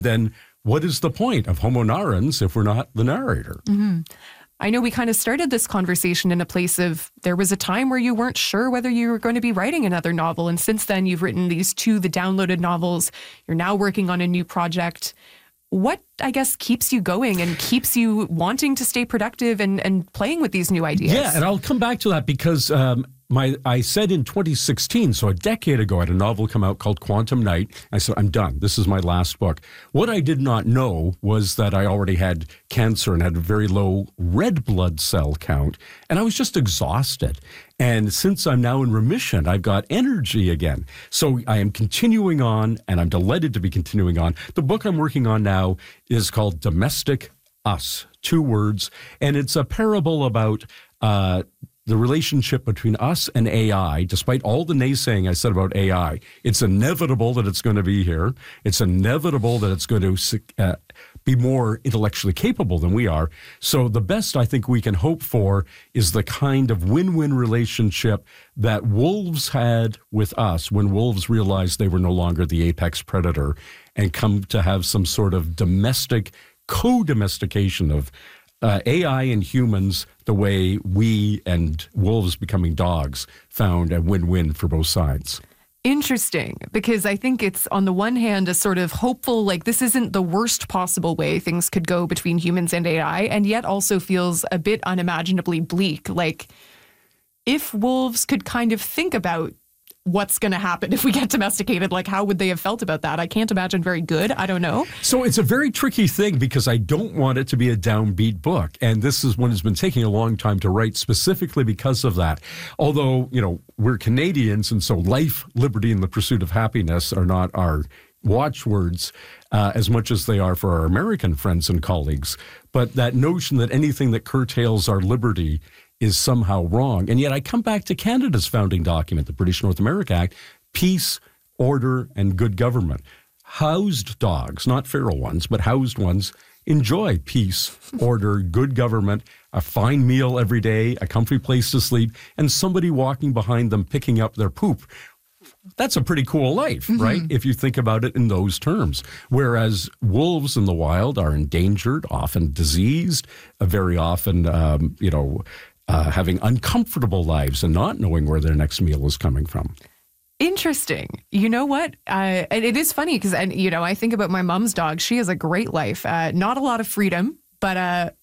then what is the point of Homo narrans if we're not the narrator? Mm-hmm. I know we kind of started this conversation in a place of there was a time where you weren't sure whether you were going to be writing another novel. And since then, you've written the downloaded novels. You're now working on a new project. What, I guess, keeps you going and keeps you wanting to stay productive and playing with these new ideas? Yeah, and I'll come back to that because I said in 2016, so a decade ago, I had a novel come out called Quantum Night. I said, I'm done. This is my last book. What I did not know was that I already had cancer and had a very low red blood cell count, and I was just exhausted. And since I'm now in remission, I've got energy again. So I am continuing on, and I'm delighted to be continuing on. The book I'm working on now is called Domestic Us, 2 words, and it's a parable about the relationship between us and AI. Despite all the naysaying I said about AI, it's inevitable that it's going to be here. It's inevitable that it's going to be more intellectually capable than we are. So the best I think we can hope for is the kind of win-win relationship that wolves had with us when wolves realized they were no longer the apex predator and come to have some sort of co-domestication of AI and humans, the way we and wolves becoming dogs found a win-win for both sides. Interesting, because I think it's on the one hand a sort of hopeful, like this isn't the worst possible way things could go between humans and AI, and yet also feels a bit unimaginably bleak. Like if wolves could kind of think about what's going to happen if we get domesticated, like how would they have felt about that? I can't imagine very good. I don't know. So it's a very tricky thing because I don't want it to be a downbeat book. And this is one that's been taking a long time to write specifically because of that. Although, we're Canadians, and so life, liberty, and the pursuit of happiness are not our watchwords as much as they are for our American friends and colleagues. But that notion that anything that curtails our liberty is somehow wrong. And yet I come back to Canada's founding document, the British North America Act, peace, order, and good government. Housed dogs, not feral ones, but housed ones, enjoy peace, order, good government, a fine meal every day, a comfy place to sleep, and somebody walking behind them picking up their poop. That's a pretty cool life, right? If you think about it in those terms. Whereas wolves in the wild are endangered, often diseased, very often, having uncomfortable lives and not knowing where their next meal is coming from. Interesting. You know what? And it is funny because, I think about my mom's dog. She has a great life. Not a lot of freedom, but